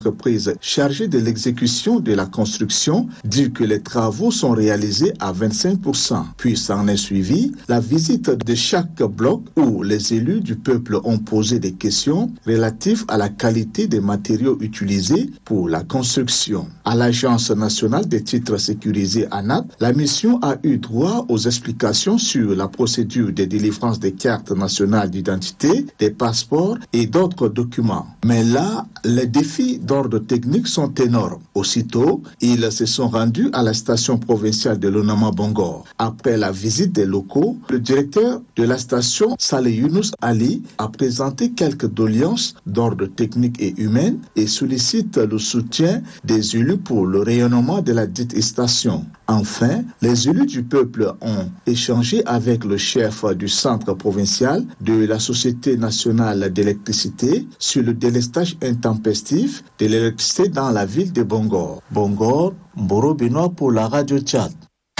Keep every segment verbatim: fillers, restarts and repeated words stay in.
L'entreprise chargée de l'exécution de la construction dit que les travaux sont réalisés à vingt-cinq pour cent. Puis s'en est suivi la visite de chaque bloc où les élus du peuple ont posé des questions relatives à la qualité des matériaux utilisés pour la construction. À l'Agence nationale des titres sécurisés A N A T, la mission a eu droit aux explications sur la procédure de délivrance des cartes nationales d'identité, des passeports et d'autres documents. Mais là, les défis d'ordre technique sont énormes. Aussitôt, ils se sont rendus à la station provinciale de Lonama Bongor. Après la visite des locaux, le directeur de la station, Saleh Younous Ali, a présenté quelques doléances d'ordre technique et humain et sollicite le soutien des élus pour le rayonnement de la dite station. Enfin, les élus du peuple ont échangé avec le chef du centre provincial de la Société nationale d'électricité sur le délestage intempestif de l'électricité dans la ville de Bongor. Bongor, Mboro Benoît pour la radio Tchad.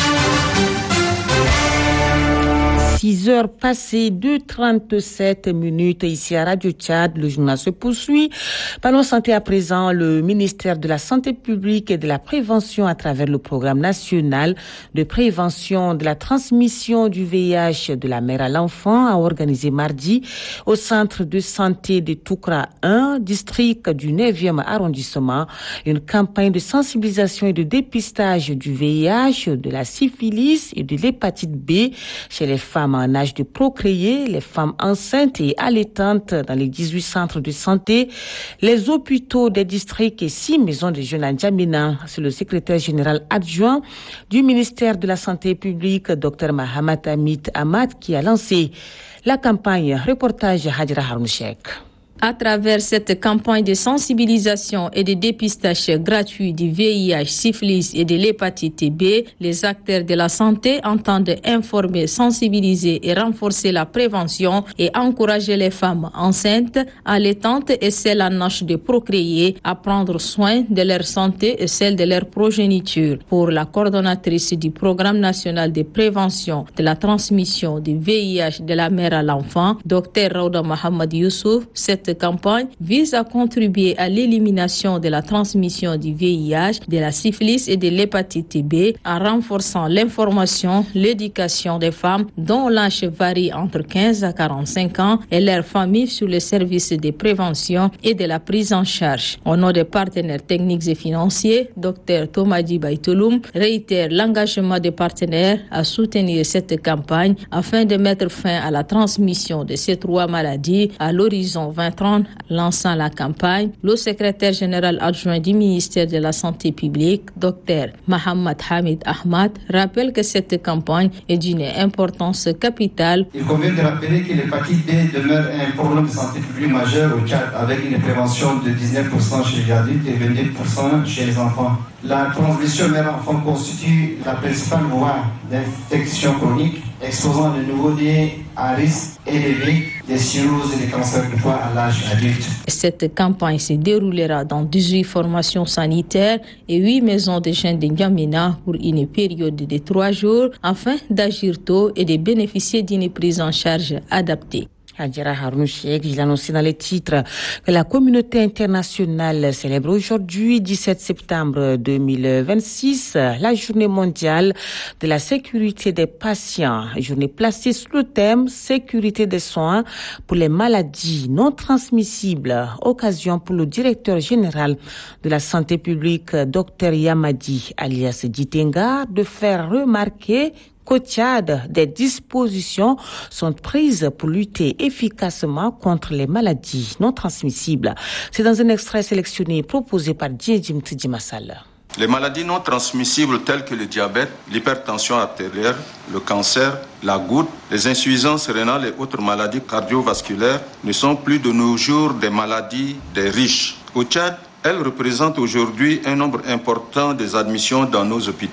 six heures passées de trente-sept minutes ici à Radio Tchad. Le journal se poursuit. Parlons santé à présent. Le ministère de la Santé publique et de la Prévention à travers le programme national de prévention de la transmission du V I H de la mère à l'enfant a organisé mardi au centre de santé de Toukra un, district du neuvième arrondissement, une campagne de sensibilisation et de dépistage du V I H, de la syphilis et de l'hépatite B chez les femmes en âge de procréer, les femmes enceintes et allaitantes dans les dix-huit centres de santé, les hôpitaux des districts et six maisons de jeunes à N'Djamena. C'est le secrétaire général adjoint du ministère de la Santé publique, Dr Mahamat Hamid Ahmad, qui a lancé la campagne. Reportage Hadjira Harounchek. À travers cette campagne de sensibilisation et de dépistage gratuit du V I H, syphilis et de l'hépatite B, les acteurs de la santé entendent informer, sensibiliser et renforcer la prévention et encourager les femmes enceintes, allaitantes et celles en âge de procréer à prendre soin de leur santé et celle de leur progéniture. Pour la coordonnatrice du programme national de prévention de la transmission du V I H de la mère à l'enfant, Dr Raouda Mohamed Youssouf, cette campagne vise à contribuer à l'élimination de la transmission du V I H, de la syphilis et de l'hépatite B en renforçant l'information, l'éducation des femmes dont l'âge varie entre quinze à quarante-cinq ans et leurs familles sur les services de prévention et de la prise en charge. Au nom des partenaires techniques et financiers, Dr Tomadi Baitouloum réitère l'engagement des partenaires à soutenir cette campagne afin de mettre fin à la transmission de ces trois maladies à l'horizon vingt trente. Lançant la campagne, le secrétaire général adjoint du ministère de la Santé publique, Dr Mahamat Hamid Ahmad, rappelle que cette campagne est d'une importance capitale. Il convient de rappeler que l'hépatite B demeure un problème de santé publique majeur au Tchad, avec une prévention de dix-neuf pour cent chez les adultes et vingt-deux pour cent chez les enfants. La transmission mère-enfant constitue la principale voie d'infection chronique, exposant de nouveau-nés à risque élevé des cirrhoses et des cancers du foie à l'âge adulte. Cette campagne se déroulera dans dix-huit formations sanitaires et huit maisons de jeunes de N'Djamena pour une période de trois jours afin d'agir tôt et de bénéficier d'une prise en charge adaptée. Hadjira Harounchek, il a annoncé dans les titres que la communauté internationale célèbre aujourd'hui, dix-sept septembre deux mille vingt-six, la journée mondiale de la sécurité des patients. Journée placée sous le thème sécurité des soins pour les maladies non transmissibles. Occasion pour le directeur général de la santé publique, Dr Yamadi alias Ditenga, de faire remarquer qu'au Tchad, des dispositions sont prises pour lutter efficacement contre les maladies non transmissibles. C'est dans un extrait sélectionné proposé par Djedjim Tidimassal. Les maladies non transmissibles telles que le diabète, l'hypertension artérielle, le cancer, la goutte, les insuffisances rénales et autres maladies cardiovasculaires ne sont plus de nos jours des maladies des riches. Au Tchad, elles représentent aujourd'hui un nombre important des admissions dans nos hôpitaux.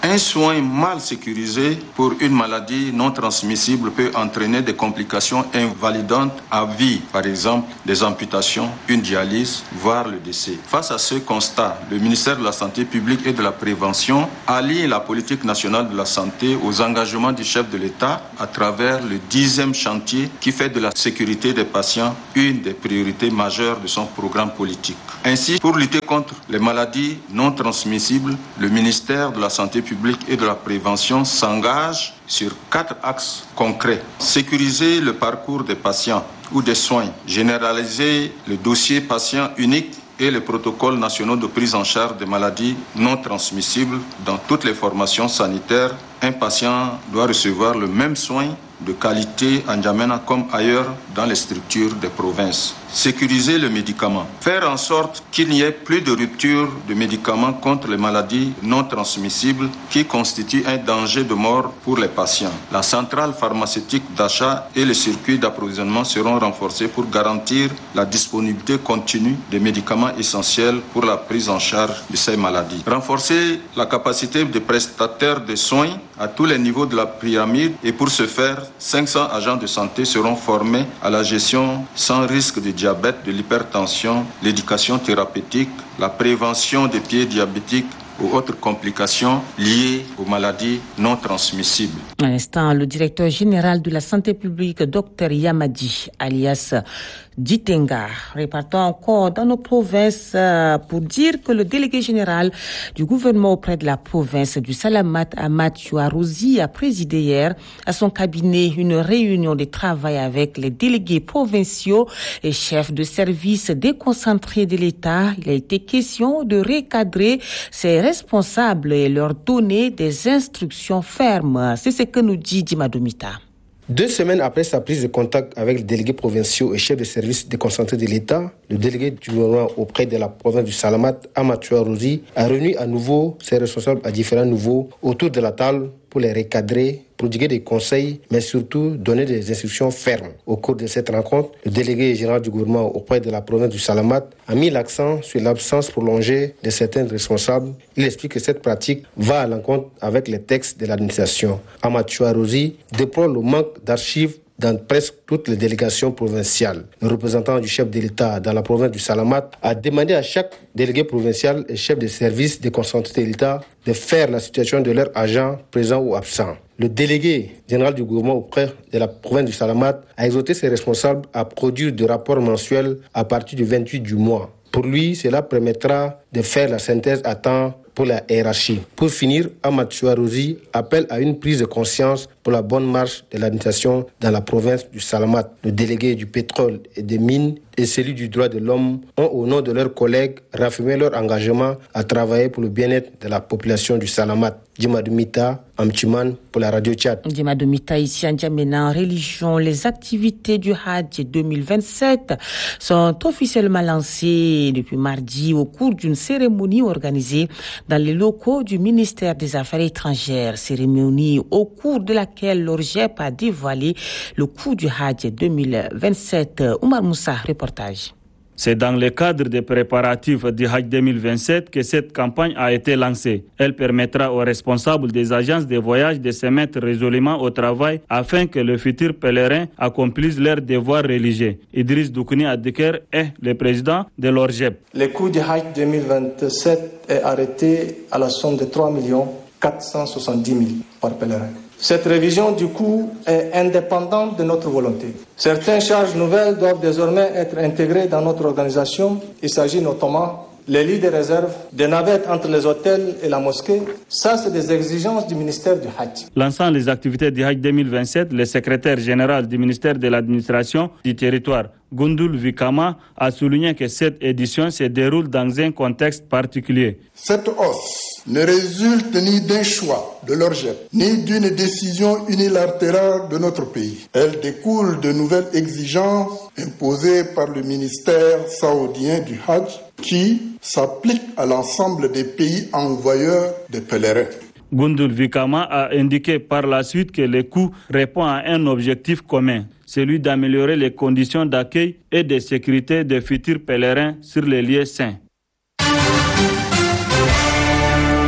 Un soin mal sécurisé pour une maladie non transmissible peut entraîner des complications invalidantes à vie, par exemple des amputations, une dialyse, voire le décès. Face à ce constat, le ministère de la Santé publique et de la Prévention allie la politique nationale de la santé aux engagements du chef de l'État à travers le dixième chantier qui fait de la sécurité des patients une des priorités majeures de son programme politique. Ainsi, pour lutter contre les maladies non transmissibles, le ministère de la Santé publique et de la Prévention s'engage sur quatre axes concrets. Sécuriser le parcours des patients ou des soins, généraliser le dossier patient unique et les protocoles nationaux de prise en charge des maladies non transmissibles dans toutes les formations sanitaires. Un patient doit recevoir le même soin de qualité en N'Djamena comme ailleurs dans les structures des provinces. Sécuriser le médicament. Faire en sorte qu'il n'y ait plus de rupture de médicaments contre les maladies non transmissibles qui constituent un danger de mort pour les patients. La centrale pharmaceutique d'achat et les circuits d'approvisionnement seront renforcés pour garantir la disponibilité continue des médicaments essentiels pour la prise en charge de ces maladies. Renforcer la capacité des prestataires de soins à tous les niveaux de la pyramide et pour ce faire, cinq cents agents de santé seront formés à la gestion sans risque de diabète, de l'hypertension, l'éducation thérapeutique, la prévention des pieds diabétiques ou autres complications liées aux maladies non transmissibles. À l'instant, le directeur général de la santé publique, Dr Yamadi, alias Ditenga, repartant encore dans nos provinces pour dire que le délégué général du gouvernement auprès de la province du Salamat, Ahmad Chouarouzi, a présidé hier à son cabinet une réunion de travail avec les délégués provinciaux et chefs de service déconcentrés de l'État. Il a été question de recadrer ces responsables et leur donner des instructions fermes. C'est ce que nous dit Dima Domita. Deux semaines après sa prise de contact avec les délégués provinciaux et chefs de service déconcentrés de l'État, le délégué du gouvernement auprès de la province du Salamat, Ahmad Chouarouzi, a réuni à nouveau ses responsables à différents niveaux autour de la table pour les recadrer, prodiguer des conseils, mais surtout donner des instructions fermes. Au cours de cette rencontre, le délégué général du gouvernement auprès de la province du Salamat a mis l'accent sur l'absence prolongée de certains responsables. Il explique que cette pratique va à l'encontre avec les textes de l'administration. Ahmad Chouarouzi déplore le manque d'archives dans presque toutes les délégations provinciales. Le représentant du chef de l'État dans la province du Salamat a demandé à chaque délégué provincial et chef de service déconcentré de l'État de faire la situation de leurs agents présents ou absents. Le délégué général du gouvernement auprès de la province du Salamat a exhorté ses responsables à produire des rapports mensuels à partir du vingt-huit du mois. Pour lui, cela permettra de faire la synthèse à temps pour la hiérarchie. Pour finir, Ahmad Chouarouzi appelle à une prise de conscience pour la bonne marche de l'administration dans la province du Salamat. Le délégué du pétrole et des mines et celui du droit de l'homme ont, au nom de leurs collègues, réaffirmé leur engagement à travailler pour le bien-être de la population du Salamat. Djima Domita, Amchiman, pour la radio Tchad. Djima Domita, ici à N'Djamena, en religion, les activités du Hajj deux mille vingt-sept sont officiellement lancées depuis mardi au cours d'une cérémonie organisée dans les locaux du ministère des Affaires étrangères. Cérémonie au cours de laquelle l'ORGEP a dévoilé le coût du Hajj deux mille vingt-sept. Oumar Moussa, reportage. C'est dans le cadre des préparatifs du Hajj deux mille vingt-sept que cette campagne a été lancée. Elle permettra aux responsables des agences de voyage de se mettre résolument au travail afin que les futurs pèlerins accomplissent leurs devoirs religieux. Idriss Doukouni Adiker est le président de l'ORGEP. Le coût du Hajj deux mille vingt-sept est arrêté à la somme de trois millions quatre cent soixante-dix mille par pèlerin. Cette révision du coût est indépendante de notre volonté. Certaines charges nouvelles doivent désormais être intégrées dans notre organisation. Il s'agit notamment les lits de réserve, des navettes entre les hôtels et la mosquée. Ça, c'est des exigences du ministère du Hajj. Lançant les activités du Hajj deux mille vingt-sept, le secrétaire général du ministère de l'administration du territoire, Gundul Vikama, a souligné que cette édition se déroule dans un contexte particulier. Cette hausse ne résulte ni d'un choix de l'ORGEP, ni d'une décision unilatérale de notre pays. Elle découle de nouvelles exigences imposées par le ministère saoudien du Hajj qui s'appliquent à l'ensemble des pays envoyeurs de pèlerins. Gundul Vikama a indiqué par la suite que le coût répond à un objectif commun, celui d'améliorer les conditions d'accueil et de sécurité des futurs pèlerins sur les lieux saints.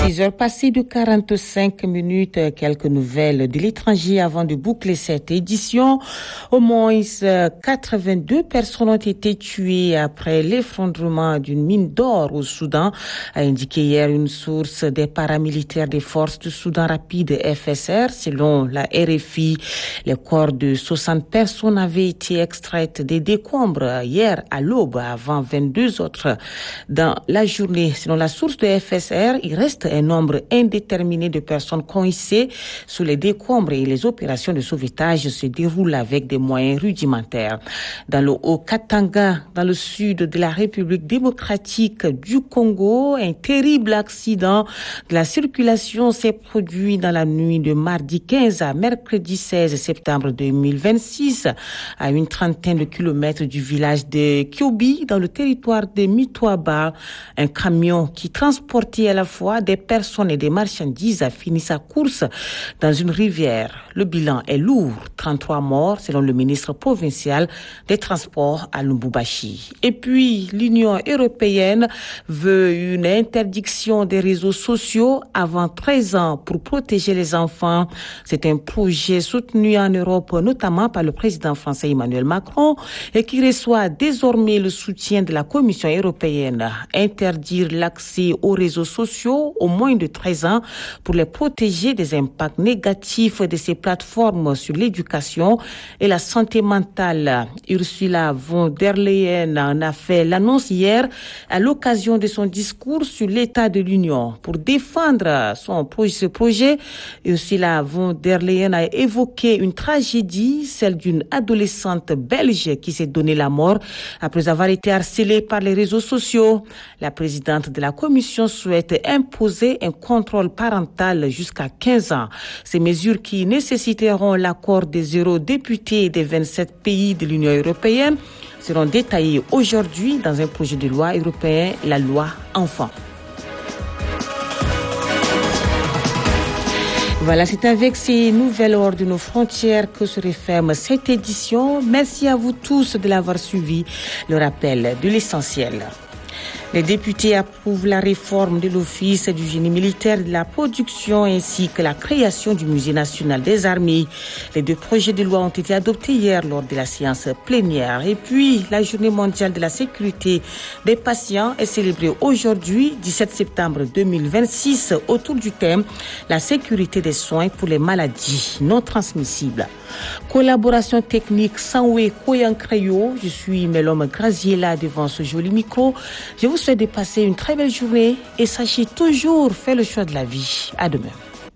six heures passées de quarante-cinq minutes, quelques nouvelles de l'étranger avant de boucler cette édition. Au moins quatre-vingt-deux personnes ont été tuées après l'effondrement d'une mine d'or au Soudan, a indiqué hier une source des paramilitaires des forces de Soudan rapide F S R. Selon la R F I, les corps de soixante personnes avaient été extraites des décombres hier à l'aube avant vingt-deux autres dans la journée. Selon la source de F S R, il reste un nombre indéterminé de personnes coincées sous les décombres et les opérations de sauvetage se déroulent avec des moyens rudimentaires. Dans le Haut-Katanga, dans le sud de la République démocratique du Congo, un terrible accident de la circulation s'est produit dans la nuit de mardi quinze à mercredi seize septembre deux mille vingt-six à une trentaine de kilomètres du village de Kyobi dans le territoire de Mitwaba. Un camion qui transportait à la fois des personnes et des marchandises a fini sa course dans une rivière. Le bilan est lourd, trente-trois morts selon le ministre provincial des Transports à Lubumbashi. Et puis, l'Union européenne veut une interdiction des réseaux sociaux avant treize ans pour protéger les enfants. C'est un projet soutenu en Europe, notamment par le président français Emmanuel Macron, et qui reçoit désormais le soutien de la Commission européenne. Interdire l'accès aux réseaux sociaux au moins de treize ans pour les protéger des impacts négatifs de ces plateformes sur l'éducation et la santé mentale. Ursula von der Leyen en a fait l'annonce hier à l'occasion de son discours sur l'état de l'Union. Pour défendre son projet, ce projet, Ursula von der Leyen a évoqué une tragédie, celle d'une adolescente belge qui s'est donné la mort après avoir été harcelée par les réseaux sociaux. La présidente de la Commission souhaite imposer un contrôle parental jusqu'à quinze ans. Ces mesures qui nécessiteront l'accord des eurodéputés des vingt-sept pays de l'Union européenne seront détaillées aujourd'hui dans un projet de loi européen, la loi Enfants. Voilà, c'est avec ces nouvelles hors de nos frontières que se referme cette édition. Merci à vous tous de l'avoir suivi. Le rappel de l'essentiel. Les députés approuvent la réforme de l'Office du génie militaire et de la production ainsi que la création du Musée national des armées. Les deux projets de loi ont été adoptés hier lors de la séance plénière. Et puis, la journée mondiale de la sécurité des patients est célébrée aujourd'hui, dix-sept septembre deux mille vingt-six, autour du thème « La sécurité des soins pour les maladies non transmissibles ». Collaboration technique Sanwe Koyankreyo. Je suis Melom Graziella devant ce joli micro. Je vous souhaite de passer une très belle journée et sachez toujours faire le choix de la vie. À demain.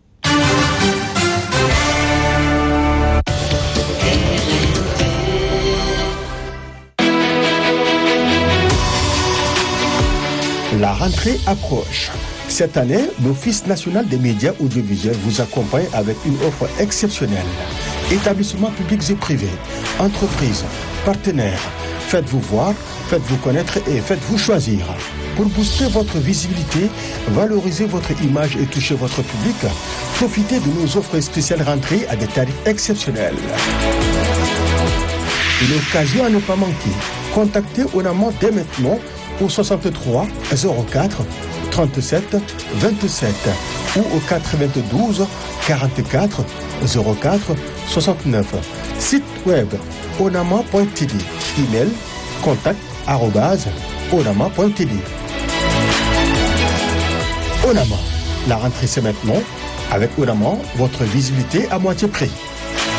La rentrée approche. Cette année, l'Office national des médias audiovisuels vous accompagne avec une offre exceptionnelle. Établissements publics et privés, entreprises, partenaires, faites-vous voir, faites-vous connaître et faites-vous choisir. Pour booster votre visibilité, valoriser votre image et toucher votre public, profitez de nos offres spéciales rentrées à des tarifs exceptionnels. Une occasion à ne pas manquer. Contactez Onama dès maintenant au soixante-trois zéro quatre trente-sept vingt-sept ou au quatre-vingt-douze quarante-quatre zéro quatre soixante-neuf. Site web onama point t d. Email contact arobase onama point t d. Onama, la rentrée c'est maintenant. Avec Onama, votre visibilité à moitié prix.